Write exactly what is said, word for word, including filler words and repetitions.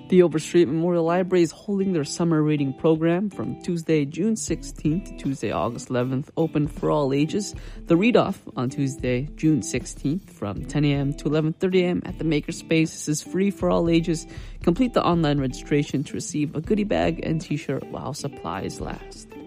The Overstreet Memorial Library is holding their summer reading program from Tuesday, June sixteenth to Tuesday, August eleventh, open for all ages. The read-off on Tuesday, June sixteenth from ten a.m. to eleven thirty a.m. at the Makerspace. This is free for all ages. Complete the online registration to receive a goodie bag and t-shirt while supplies last.